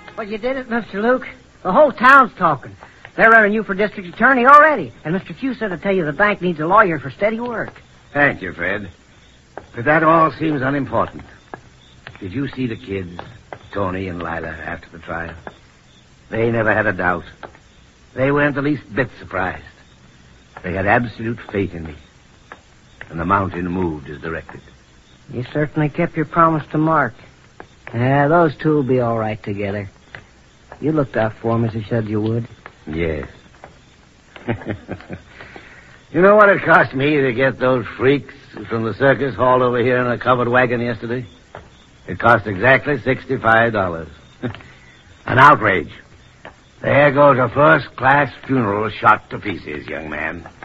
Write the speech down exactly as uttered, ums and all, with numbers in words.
Well, you did it, Mister Luke. The whole town's talking. They're running you for district attorney already. And Mister Q said to tell you the bank needs a lawyer for steady work. Thank you, Fred. But that all seems unimportant. Did you see the kids, Tony and Lila, after the trial? They never had a doubt. They weren't the least bit surprised. They had absolute faith in me. And the mountain moved as directed. You certainly kept your promise to Mark. Yeah, those two will be all right together. You looked out for him as he said you would. Yes. You know what it cost me to get those freaks from the circus hauled over here in a covered wagon yesterday? It cost exactly sixty-five dollars. An outrage. There goes a first-class funeral shot to pieces, young man.